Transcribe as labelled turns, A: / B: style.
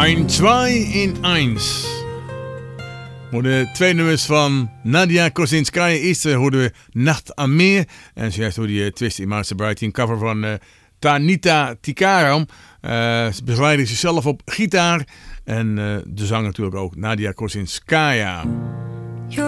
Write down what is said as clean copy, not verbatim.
A: Ein, zwei in eins. Voor de twee nummers van Nadia Kosinskaya. Eerst hoorden we Nacht am Meer. En zojuist hoorde je Twist in My Sobriety, een cover van Tanita Tikaram. Ze begeleidde zichzelf op gitaar. En de zang natuurlijk ook, Nadia Kosinskaya.